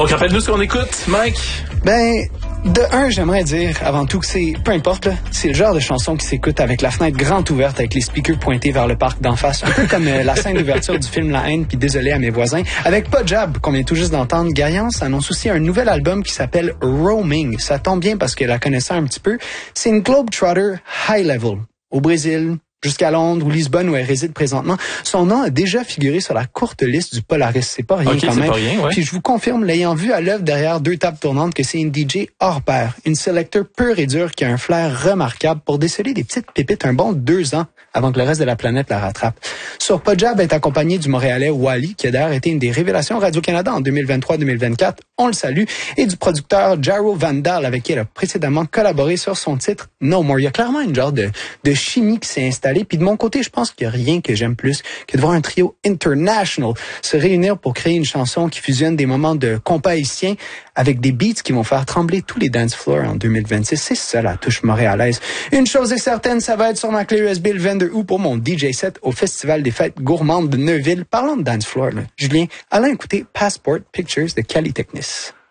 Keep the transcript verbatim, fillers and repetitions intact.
Donc, rappelle-nous ce qu'on écoute, Mike. Ben, de un, j'aimerais dire avant tout que c'est, peu importe, là, c'est le genre de chanson qui s'écoute avec la fenêtre grande ouverte, avec les speakers pointés vers le parc d'en face. Un peu comme euh, la scène d'ouverture du film La Haine, puis désolé à mes voisins. Avec Pojab, qu'on vient tout juste d'entendre, Gaillance annonce aussi un nouvel album qui s'appelle Roaming. Ça tombe bien parce que la connaissant un petit peu. C'est une globetrotter high level. Au Brésil, jusqu'à Londres ou Lisbonne où elle réside présentement. Son nom a déjà figuré sur la courte liste du Polaris. C'est pas rien okay, quand c'est même. Pas rien, ouais. Puis je vous confirme, l'ayant vu à l'œuvre derrière deux tables tournantes, que c'est une D J hors pair. Une selecteur pure et dure qui a un flair remarquable pour déceler des petites pépites un bon deux ans avant que le reste de la planète la rattrape. Sur Pojab est accompagné du Montréalais Wally, qui a d'ailleurs été une des révélations Radio-Canada en deux mille vingt-trois deux mille vingt-quatre. On le salue. Et du producteur Jaro Vandal, avec qui elle a précédemment collaboré sur son titre No More. Il y a clairement une genre de, de chimie qui s'est installée. Puis de mon côté, je pense qu'il n'y a rien que j'aime plus que de voir un trio international se réunir pour créer une chanson qui fusionne des moments de compas haïtien avec des beats qui vont faire trembler tous les dance floors en deux mille vingt-six. C'est ça la touche montréalaise. Une chose est certaine, ça va être sur ma clé U S B le vingt-deux août pour mon D J set au Festival des fêtes gourmandes de Neuville. Parlons de dance floor, là. Julien, allons écouter Passport Pictures de Cali Technis.